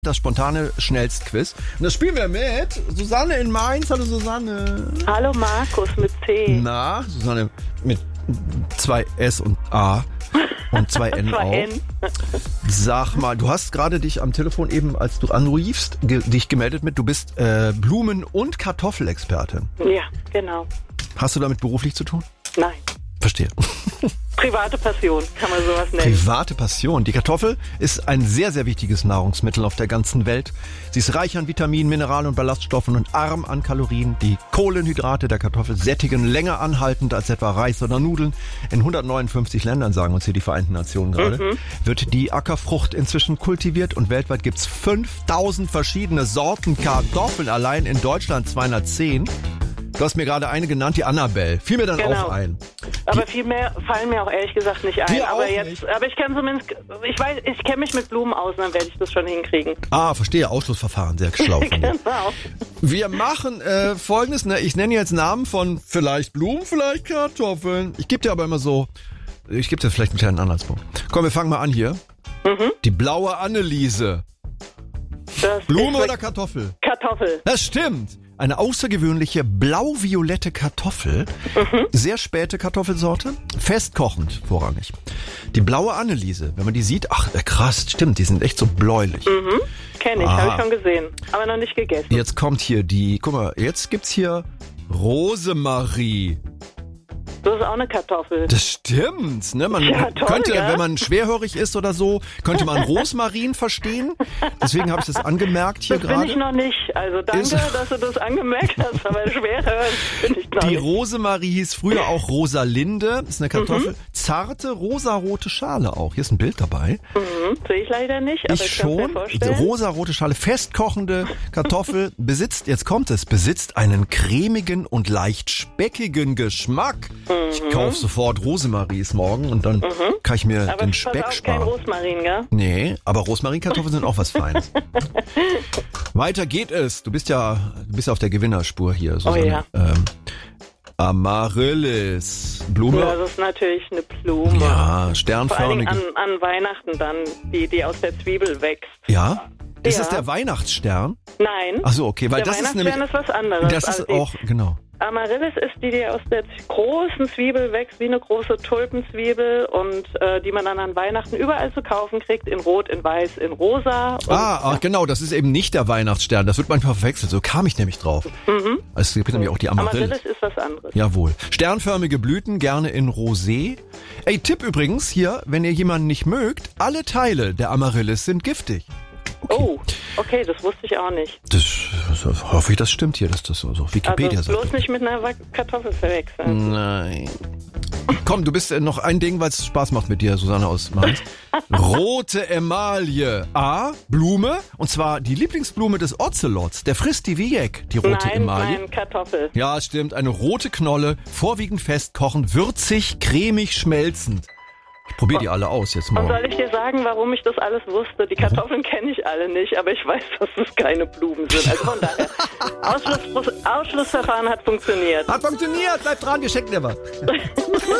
Das spontane Schnellstquiz. Und das spielen wir mit Susanne in Mainz. Hallo Susanne. Hallo Markus mit C. Na, Susanne mit 2 S und A und 2 N auch. Sag mal, du hast gerade dich am Telefon eben, als du anriefst, dich gemeldet mit, du bist Blumen- und Kartoffelexpertin. Ja, genau. Hast du damit beruflich zu tun? Nein. Verstehe. Private Passion, kann man sowas nennen. Private Passion. Die Kartoffel ist ein sehr, sehr wichtiges Nahrungsmittel auf der ganzen Welt. Sie ist reich an Vitaminen, Mineralen und Ballaststoffen und arm an Kalorien. Die Kohlenhydrate der Kartoffel sättigen länger anhaltend als etwa Reis oder Nudeln. In 159 Ländern, sagen uns hier die Vereinten Nationen gerade, wird die Ackerfrucht inzwischen kultiviert und weltweit gibt's 5000 verschiedene Sorten Kartoffeln. Allein in Deutschland 210. Du hast mir gerade eine genannt, die Annabelle. Fiel mir dann auch ein. Aber viel mehr fallen mir auch ehrlich gesagt nicht ein. Dir Aber auch jetzt, nicht? aber ich kann zumindest, ich kenne mich mit Blumen aus, dann werde ich das schon hinkriegen. Ah, verstehe. Ausschlussverfahren, sehr schlau von dir. Genau. Wir machen Folgendes. Ne? Ich nenne jetzt Namen von vielleicht Blumen, vielleicht Kartoffeln. Ich gebe dir aber immer so, ich gebe dir vielleicht einen kleinen Anhaltspunkt. Komm, wir fangen mal an hier. Die blaue Anneliese. Das Blume ist oder Kartoffel? Kartoffel. Das stimmt. Eine außergewöhnliche blau-violette Kartoffel. Sehr späte Kartoffelsorte. Festkochend vorrangig. Die blaue Anneliese, wenn man die sieht, ach krass, stimmt, die sind echt so bläulich. Kenne ich, habe ich schon gesehen. Aber noch nicht gegessen. Jetzt kommt hier guck mal, jetzt gibt's hier Rosemarie. Das ist auch eine Kartoffel. Das stimmt, ne? Man Ja, toll, könnte, gell? wenn man schwerhörig ist oder so, könnte man Rosmarin verstehen. Deswegen habe ich das angemerkt hier Das bin ich gerade. noch nicht. Also danke, dass du das angemerkt hast, aber schwer hören bin ich noch Die nicht. Rosemarie hieß früher auch Rosalinde, ist eine Kartoffel. Zarte, rosarote Schale auch. Hier ist ein Bild dabei. Sehe ich leider nicht, aber Ich ich kann es mir schon. vorstellen. Rosarote Schale, festkochende Kartoffel, besitzt einen cremigen und leicht speckigen Geschmack. Ich kaufe sofort Rosemaries morgen und dann kann ich mir Aber den pass Speck auf, sparen. kein Rosmarin, gell? Nee, aber Rosmarinkartoffeln sind auch was Feines. Weiter geht es. Du bist ja auf der Gewinnerspur hier, Susanne. Oh ja. Amaryllis. Blume. Das ist natürlich eine Blume. Ja, Vor allen Dingen sternförmige. an Weihnachten dann, die aus der Zwiebel wächst. Ja? Ist Ja. das der Weihnachtsstern? Nein. Ach so, okay, weil der das ist Weihnachtsstern nämlich ist was anderes. das Also ist auch genau. Amaryllis ist die aus der großen Zwiebel wächst, wie eine große Tulpenzwiebel und die man dann an Weihnachten überall zu kaufen kriegt, in Rot, in Weiß, in Rosa. Und Genau, das ist eben nicht der Weihnachtsstern. Das wird manchmal verwechselt. So kam ich nämlich drauf. Es gibt nämlich auch die Amaryllis. Amaryllis ist was anderes. Jawohl. Sternförmige Blüten, gerne in Rosé. Ey, Tipp übrigens hier, wenn ihr jemanden nicht mögt, alle Teile der Amaryllis sind giftig. Oh, okay, das wusste ich auch nicht. Das hoffe ich, das stimmt hier, dass das so Wikipedia Also sagt. bloß nicht mit einer Kartoffel verwechseln. Nein. Komm, du bist noch ein Ding, weil es Spaß macht mit dir, Susanne aus Mainz. Rote Emaille. A, Blume. Und zwar die Lieblingsblume des Ozelots. Der frisst die wie Jeck, die rote Emaille. Nein, Kartoffel. Ja, es stimmt. Eine rote Knolle, vorwiegend festkochend, würzig, cremig, schmelzend. Ich probiere die alle aus jetzt Und morgen. soll ich dir sagen, warum ich das alles wusste? Die Kartoffeln kenne ich alle nicht, aber ich weiß, dass es keine Blumen sind. Also von daher, Ausschlussverfahren hat funktioniert. Hat funktioniert. Bleib dran, wir schenken dir was.